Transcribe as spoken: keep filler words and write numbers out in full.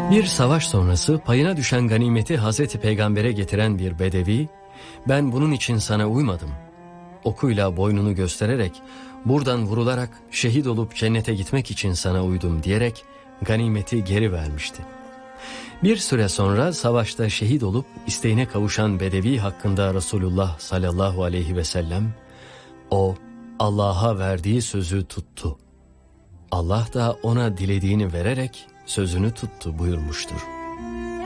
Bir savaş sonrası payına düşen ganimeti Hazreti Peygamber'e getiren bir bedevi, "Ben bunun için sana uymadım." okuyla boynunu göstererek, "Buradan vurularak şehit olup cennete gitmek için sana uydum." diyerek ganimeti geri vermişti. Bir süre sonra savaşta şehit olup isteğine kavuşan bedevi hakkında Resulullah sallallahu aleyhi ve sellem, "O Allah'a verdiği sözü tuttu. Allah da ona dilediğini vererek sözünü tuttu." buyurmuştur.